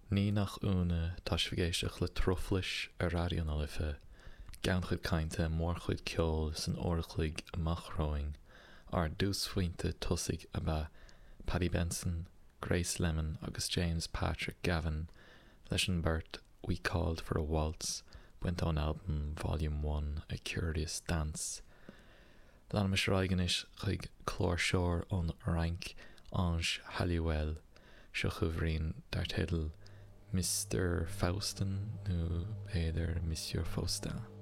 Ní nach úna taisfigéisteach le troflis a radio na lifa, gan chud cainte mór chud ceol san orchlig amachróing, ar dúsfuinte tosig a ba Paddy Benson, Grace Lemon agus James Patrick Gavin leis an Bert We Called for a Waltz went on album Volume 1 A Curious Dance. Lan mis raigenis chuig chlór seoir ón rank Ange Halliwell seo chuhrín dar tedal Mr. Faustin nó Péidir Monsieur Faustin.